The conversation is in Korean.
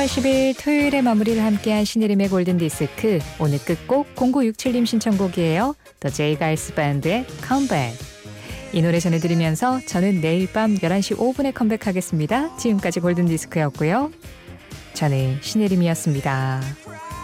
10일 토요일에 마무리를 함께한 신혜림의 골든디스크. 오늘 끝곡 0967님 신청곡이에요. The J Giles Band의 Comeback. 이 노래 전해드리면서 저는 내일 밤 11시 5분에 컴백하겠습니다. 지금까지 골든디스크였고요. 저는 신혜림이었습니다.